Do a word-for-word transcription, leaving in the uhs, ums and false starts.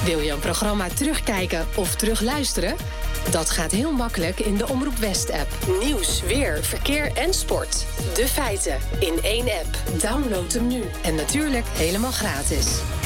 Wil je een programma terugkijken of terugluisteren? Dat gaat heel makkelijk in de Omroep West-app. Nieuws, weer, verkeer en sport. De feiten in één app. Download hem nu. En natuurlijk helemaal gratis.